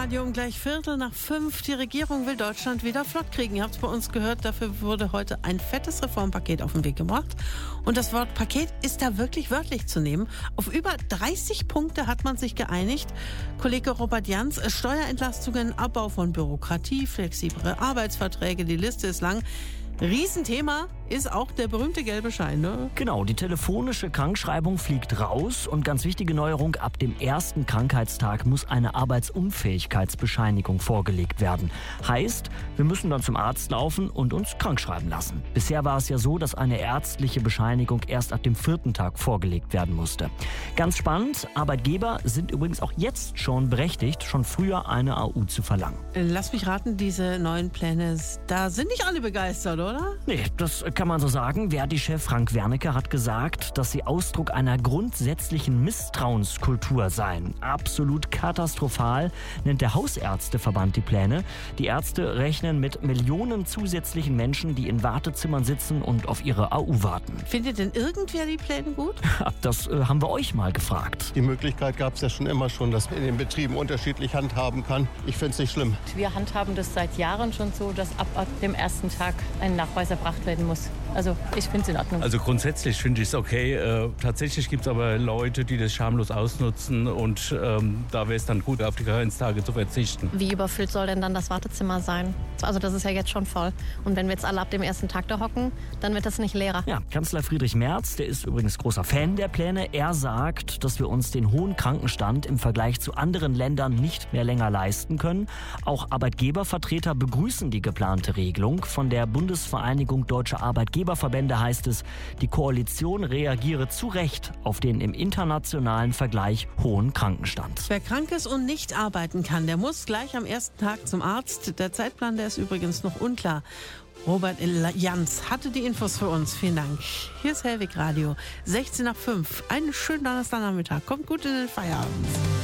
Radio um gleich 4:15. Die Regierung will Deutschland wieder flott kriegen. Ihr habt es bei uns gehört, dafür wurde heute ein fettes Reformpaket auf den Weg gebracht. Und das Wort Paket ist da wirklich wörtlich zu nehmen. Auf über 30 Punkte hat man sich geeinigt. Kollege Robert Jans, Steuerentlastungen, Abbau von Bürokratie, flexiblere Arbeitsverträge, die Liste ist lang. Riesenthema ist auch der berühmte gelbe Schein, ne? Genau, die telefonische Krankschreibung fliegt raus und ganz wichtige Neuerung, ab dem ersten Krankheitstag muss eine Arbeitsunfähigkeitsbescheinigung vorgelegt werden. Heißt, wir müssen dann zum Arzt laufen und uns krankschreiben lassen. Bisher war es ja so, dass eine ärztliche Bescheinigung erst ab dem 4. Tag vorgelegt werden musste. Ganz spannend, Arbeitgeber sind übrigens auch jetzt schon berechtigt, schon früher eine AU zu verlangen. Lass mich raten, diese neuen Pläne, da sind nicht alle begeistert, oder? Nee, das kann man so sagen. Verdi-Chef Frank Wernicke hat gesagt, dass sie Ausdruck einer grundsätzlichen Misstrauenskultur seien. Absolut katastrophal nennt der Hausärzteverband die Pläne. Die Ärzte rechnen mit Millionen zusätzlichen Menschen, die in Wartezimmern sitzen und auf ihre AU warten. Findet denn irgendwer die Pläne gut? Das haben wir euch mal gefragt. Die Möglichkeit gab es ja schon immer dass man in den Betrieben unterschiedlich handhaben kann. Ich finde es nicht schlimm. Wir handhaben das seit Jahren schon so, dass ab dem ersten Tag ein Nachweis erbracht werden muss. Also ich finde es in Ordnung. Also grundsätzlich finde ich es okay. Tatsächlich gibt es aber Leute, die das schamlos ausnutzen und da wäre es dann gut, auf die Karenztage zu verzichten. Wie überfüllt soll denn dann das Wartezimmer sein? Also das ist ja jetzt schon voll. Und wenn wir jetzt alle ab dem ersten Tag da hocken, dann wird das nicht leerer. Ja, Kanzler Friedrich Merz, der ist übrigens großer Fan der Pläne. Er sagt, dass wir uns den hohen Krankenstand im Vergleich zu anderen Ländern nicht mehr länger leisten können. Auch Arbeitgebervertreter begrüßen die geplante Regelung. Von der Bundesvereinigung Deutscher Arbeitgeberverbände heißt es, die Koalition reagiere zu Recht auf den im internationalen Vergleich hohen Krankenstand. Wer krank ist und nicht arbeiten kann, der muss gleich am ersten Tag zum Arzt. Der Zeitplan, der ist übrigens noch unklar. Robert Jans hatte die Infos für uns. Vielen Dank. Hier ist Hellwig Radio, 16:05. Einen schönen Donnerstagnachmittag. Kommt gut in den Feierabend.